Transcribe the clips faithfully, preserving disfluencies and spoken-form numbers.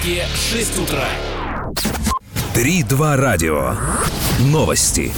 шесть утра. три два радио. Новости.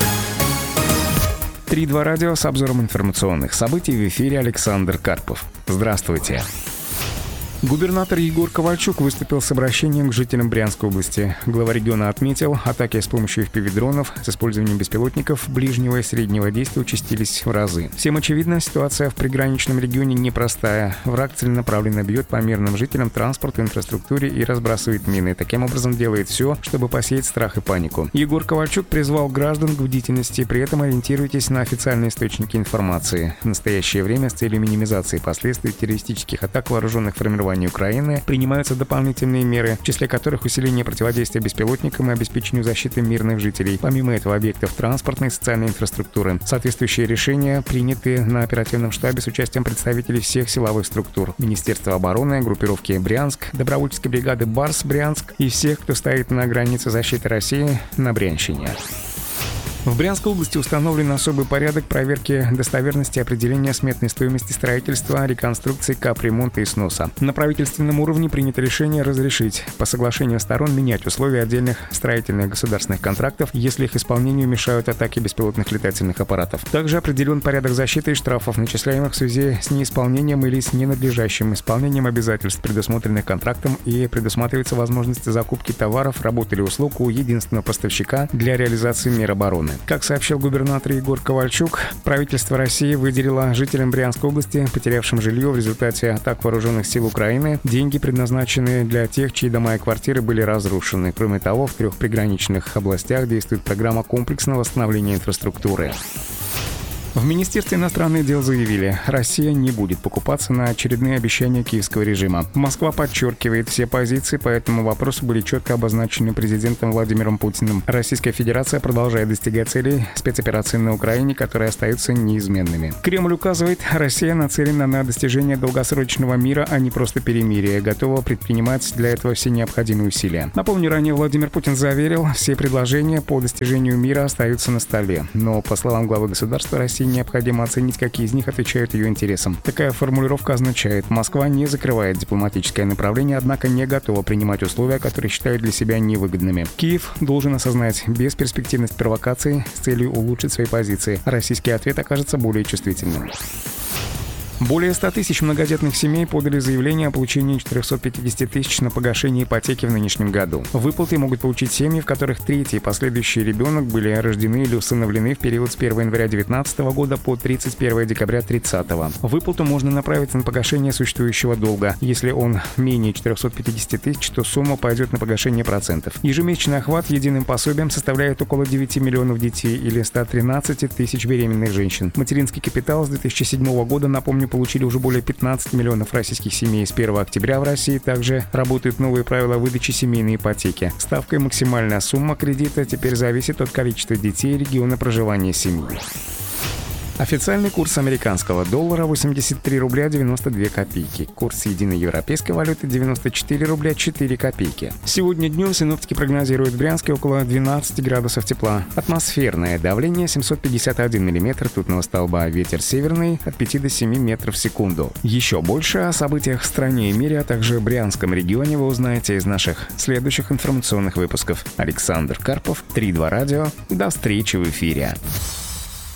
три два радио с обзором информационных событий. В эфире Александр Карпов. Здравствуйте. Губернатор Егор Ковальчук выступил с обращением к жителям Брянской области. Глава региона отметил, атаки с помощью эф пи ви-дронов с использованием беспилотников ближнего и среднего действия участились в разы. Всем очевидно, ситуация в приграничном регионе непростая. Враг целенаправленно бьет по мирным жителям, транспорту, инфраструктуре и разбрасывает мины. Таким образом делает все, чтобы посеять страх и панику. Егор Ковальчук призвал граждан к бдительности, при этом ориентируйтесь на официальные источники информации. В настоящее время с целью минимизации последствий террористических атак вооруженных формирований Украины принимаются дополнительные меры, в числе которых усиление противодействия беспилотникам и обеспечению защиты мирных жителей. Помимо этого, объектов транспортной и социальной инфраструктуры. Соответствующие решения приняты на оперативном штабе с участием представителей всех силовых структур: Министерства обороны, группировки «Брянск», добровольческой бригады «Барс» Брянск и всех, кто стоит на границе защиты России на Брянщине. В Брянской области установлен особый порядок проверки достоверности определения сметной стоимости строительства, реконструкции, капремонта и сноса. На правительственном уровне принято решение разрешить по соглашению сторон менять условия отдельных строительных государственных контрактов, если их исполнению мешают атаки беспилотных летательных аппаратов. Также определен порядок защиты и штрафов, начисляемых в связи с неисполнением или с ненадлежащим исполнением обязательств, предусмотренных контрактом, и предусматривается возможность закупки товаров, работ или услуг у единственного поставщика для реализации мер обороны. Как сообщил губернатор Егор Ковальчук, правительство России выделило жителям Брянской области, потерявшим жилье в результате атак вооруженных сил Украины, деньги, предназначенные для тех, чьи дома и квартиры были разрушены. Кроме того, в трех приграничных областях действует программа комплексного восстановления инфраструктуры. В Министерстве иностранных дел заявили, Россия не будет покупаться на очередные обещания киевского режима. Москва подчеркивает, все позиции по этому вопросу были четко обозначены президентом Владимиром Путиным. Российская Федерация продолжает достигать целей спецоперации на Украине, которые остаются неизменными. Кремль указывает, Россия нацелена на достижение долгосрочного мира, а не просто перемирия, готова предпринимать для этого все необходимые усилия. Напомню, ранее Владимир Путин заверил, все предложения по достижению мира остаются на столе. Но, по словам главы государства, России необходимо оценить, какие из них отвечают ее интересам. Такая формулировка означает, Москва не закрывает дипломатическое направление, однако не готова принимать условия, которые считают для себя невыгодными. Киев должен осознать бесперспективность провокаций с целью улучшить свои позиции. Российский ответ окажется более чувствительным. Более ста тысяч многодетных семей подали заявление о получении четырехсот пятидесяти тысяч на погашение ипотеки в нынешнем году. Выплаты могут получить семьи, в которых третий и последующий ребенок были рождены или усыновлены в период с первого января две тысячи девятнадцатого года по тридцать первого декабря две тысячи тридцатого. Выплату можно направить на погашение существующего долга. Если он менее четырехсот пятидесяти тысяч, то сумма пойдет на погашение процентов. Ежемесячный охват единым пособием составляет около девяти миллионов детей или ста тринадцати тысяч беременных женщин. Материнский капитал с две тысячи седьмого года, напомню, получили уже более пятнадцати миллионов российских семей. С первого октября в России также работают новые правила выдачи семейной ипотеки. Ставка и максимальная сумма кредита теперь зависит от количества детей и региона проживания семьи. Официальный курс американского доллара восемьдесят три рубля девяносто две копейки. Курс единой европейской валюты девяносто четыре рубля четыре копейки. Сегодня днем синоптики прогнозируют в Брянске около двенадцати градусов тепла. Атмосферное давление семьсот пятьдесят один миллиметр ртутного столба. Ветер северный от пяти до семи метров в секунду. Еще больше о событиях в стране и мире, а также Брянском регионе вы узнаете из наших следующих информационных выпусков. Александр Карпов, три два радио. До встречи в эфире.